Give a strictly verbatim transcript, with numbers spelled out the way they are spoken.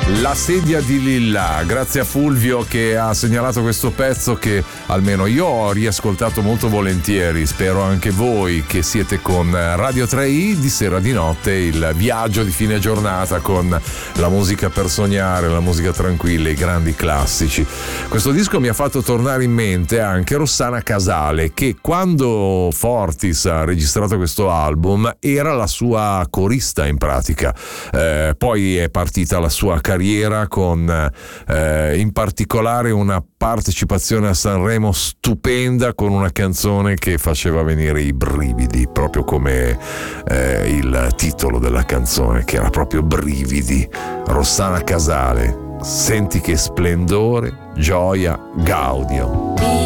La sedia di Lilla, grazie a Fulvio che ha segnalato questo pezzo che almeno io ho riascoltato molto volentieri, spero anche voi che siete con Radio tre i di sera di notte, il viaggio di fine giornata con la musica per sognare, la musica tranquilla, i grandi classici. Questo disco mi ha fatto tornare in mente anche Rossana Casale, che quando Fortis ha registrato questo album era la sua corista in pratica, eh, poi è partita la sua carriera con eh, in particolare una partecipazione a Sanremo stupenda con una canzone che faceva venire i brividi, proprio come eh, il titolo della canzone, che era proprio Brividi. Rossana Casale, senti che splendore, gioia, gaudio.